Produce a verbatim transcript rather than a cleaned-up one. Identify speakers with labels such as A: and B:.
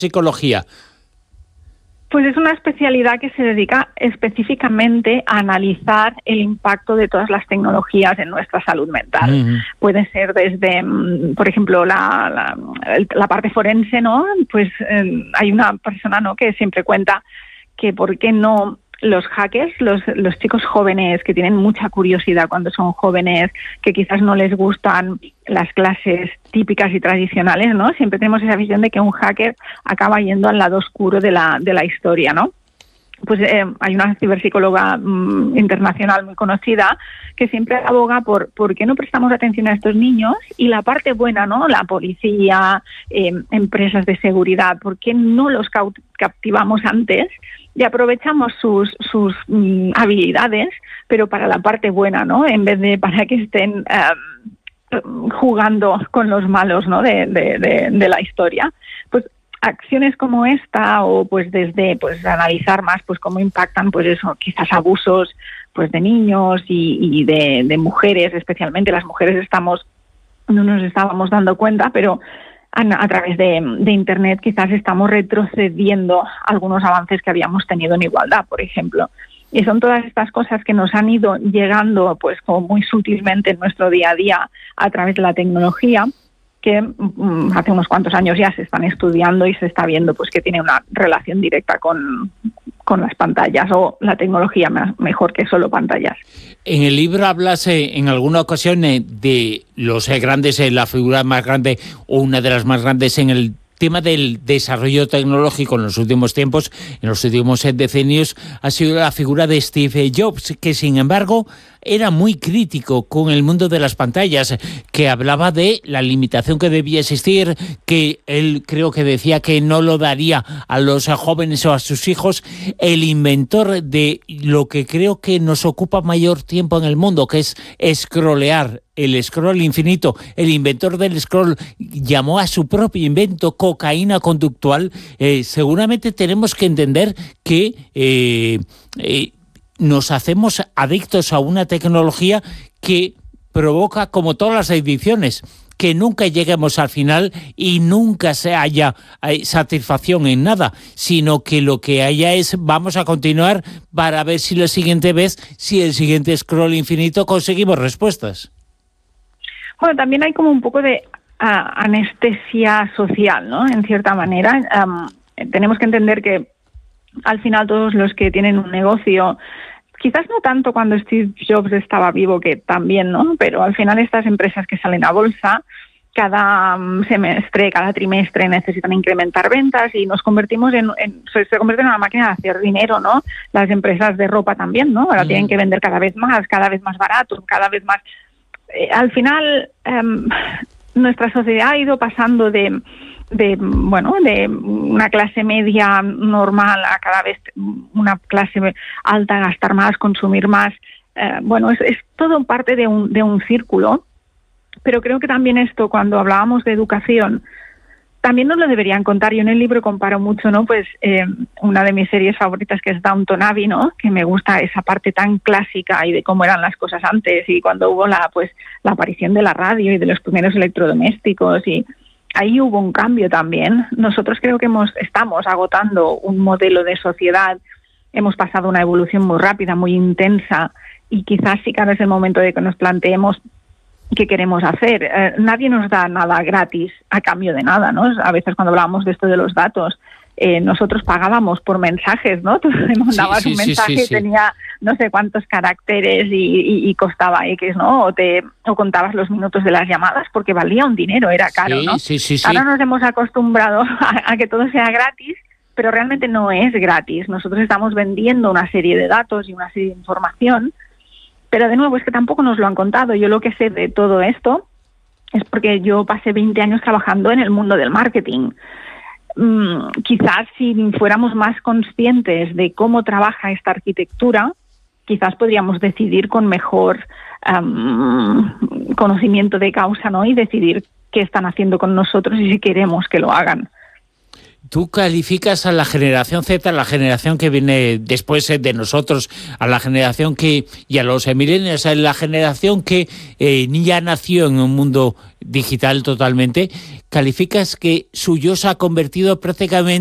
A: psicología?
B: Pues es una especialidad que se dedica específicamente a analizar el impacto de todas las tecnologías en nuestra salud mental. Uh-huh. Puede ser desde, por ejemplo, la, la, la parte forense, ¿no? Pues eh, hay una persona, ¿no?, que siempre cuenta que por qué no los hackers, los, los chicos jóvenes que tienen mucha curiosidad cuando son jóvenes, que quizás no les gustan las clases típicas y tradicionales, ¿no? Siempre tenemos esa visión de que un hacker acaba yendo al lado oscuro de la, de la historia, ¿no? Pues eh, hay una ciberpsicóloga mmm, internacional muy conocida que siempre aboga por por qué no prestamos atención a estos niños y la parte buena, ¿no? La policía, eh, empresas de seguridad, ¿por qué no los captivamos antes y aprovechamos sus sus mm, habilidades, pero para la parte buena, ¿no? En vez de para que estén eh, jugando con los malos, ¿no?, de, de, de, de la historia. Pues acciones como esta, o pues desde pues analizar más pues cómo impactan pues eso, quizás abusos pues de niños y, y de, de mujeres, especialmente las mujeres estamos no nos estábamos dando cuenta, pero a, a través de, de internet quizás estamos retrocediendo algunos avances que habíamos tenido en igualdad, por ejemplo. Y son todas estas cosas que nos han ido llegando pues como muy sutilmente en nuestro día a día a través de la tecnología, que um, hace unos cuantos años ya se están estudiando y se está viendo pues que tiene una relación directa con, con las pantallas o la tecnología más, mejor que solo pantallas.
A: En el libro hablas eh, en alguna ocasión eh, de los eh, grandes, eh, la figura más grande o una de las más grandes en el tema del desarrollo tecnológico en los últimos tiempos, en los últimos decenios, ha sido la figura de Steve Jobs, que sin embargo era muy crítico con el mundo de las pantallas, que hablaba de la limitación que debía existir, que él creo que decía que no lo daría a los jóvenes o a sus hijos, el inventor de lo que creo que nos ocupa mayor tiempo en el mundo, que es scrollear, el scroll infinito. El inventor del scroll llamó a su propio invento cocaína conductual. Eh, seguramente tenemos que entender que eh, eh, nos hacemos adictos a una tecnología que provoca, como todas las adicciones, que nunca lleguemos al final y nunca se haya eh, satisfacción en nada, sino que lo que haya es vamos a continuar para ver si la siguiente vez, si el siguiente scroll infinito conseguimos respuestas.
B: Bueno, también hay como un poco de uh, anestesia social, ¿no? En cierta manera. Um, tenemos que entender que al final todos los que tienen un negocio, quizás no tanto cuando Steve Jobs estaba vivo, que también, ¿no? Pero al final estas empresas que salen a bolsa, cada semestre, cada trimestre necesitan incrementar ventas y nos convertimos en, en se, se convierte en una máquina de hacer dinero, ¿no? Las empresas de ropa también, ¿no? Ahora mm. tienen que vender cada vez más, cada vez más barato, cada vez más. Eh, al final, eh, nuestra sociedad ha ido pasando de, de, bueno, de una clase media normal a cada vez una clase alta, gastar más, consumir más. Eh, bueno, es, es todo parte de un, de un círculo, pero creo que también esto, cuando hablábamos de educación, también nos lo deberían contar. Yo en el libro comparo mucho, ¿no? Pues eh, una de mis series favoritas, que es Downton Abbey, ¿no? Que me gusta esa parte tan clásica y de cómo eran las cosas antes y cuando hubo la pues la aparición de la radio y de los primeros electrodomésticos, y ahí hubo un cambio también. Nosotros creo que hemos estamos agotando un modelo de sociedad, hemos pasado una evolución muy rápida, muy intensa, y quizás sí que ahora es el momento de que nos planteemos qué queremos hacer. Eh, nadie nos da nada gratis a cambio de nada, ¿no? A veces cuando hablábamos de esto de los datos, eh, nosotros pagábamos por mensajes, ¿no? Tú me mandabas sí, sí, un mensaje, sí, sí, sí. tenía no sé cuántos caracteres y, y, y costaba X, ¿no? O te o contabas los minutos de las llamadas porque valía un dinero, era caro,
A: sí,
B: ¿no?
A: Sí, sí, sí.
B: Ahora nos hemos acostumbrado a, a que todo sea gratis, pero realmente no es gratis. Nosotros estamos vendiendo una serie de datos y una serie de información. Pero de nuevo, es que tampoco nos lo han contado. Yo lo que sé de todo esto es porque yo pasé veinte años trabajando en el mundo del marketing. Mm, quizás si fuéramos más conscientes de cómo trabaja esta arquitectura, quizás podríamos decidir con mejor um, conocimiento de causa, ¿no? Y decidir qué están haciendo con nosotros y si queremos que lo hagan.
A: Tú calificas a la generación Z, la generación que viene después de nosotros, a la generación que, y a los millennials, a la generación que eh, ya nació en un mundo digital totalmente, calificas que su yo se ha convertido prácticamente